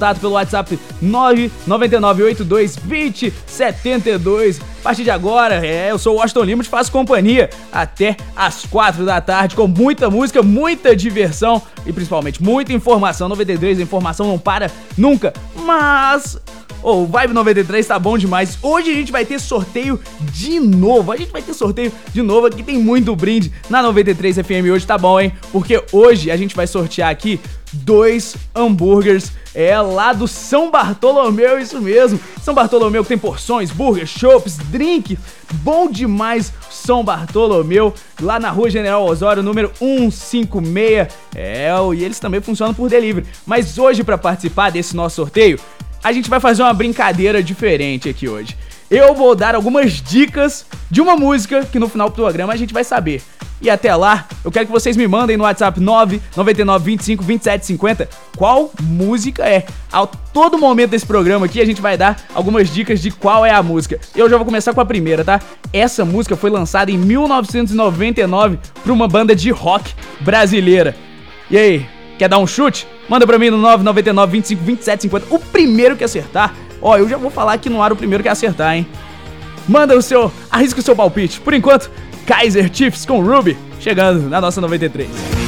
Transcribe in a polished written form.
contato pelo WhatsApp 999822072. A partir de agora, eu sou o Washington Lima, te faço companhia até as 4 da tarde com muita música, muita diversão e principalmente muita informação. 93, a informação não para nunca, mas... o Vibe 93 tá bom demais. Hoje a gente vai ter sorteio de novo. Aqui tem muito brinde na 93 FM hoje, tá bom, hein? Porque hoje a gente vai sortear aqui 2 hambúrgueres lá do São Bartolomeu, isso mesmo. São Bartolomeu que tem porções, burgers, chopps, drink. Bom demais São Bartolomeu, lá na Rua General Osório, número 156. E eles também funcionam por delivery. Mas hoje, pra participar desse nosso sorteio, a gente vai fazer uma brincadeira diferente aqui hoje. Eu vou dar algumas dicas de uma música que no final do programa a gente vai saber. E até lá, eu quero que vocês me mandem no WhatsApp 999252750 qual música é. A todo momento desse programa aqui a gente vai dar algumas dicas de qual é a música. Eu já vou começar com a primeira, tá? Essa música foi lançada em 1999 por uma banda de rock brasileira. E aí, quer dar um chute? Manda pra mim no 999252750. O primeiro que acertar, eu já vou falar aqui no ar o primeiro que acertar, hein? Arrisca o seu palpite. Por enquanto, Kaiser Chiefs com Ruby, chegando na nossa 93.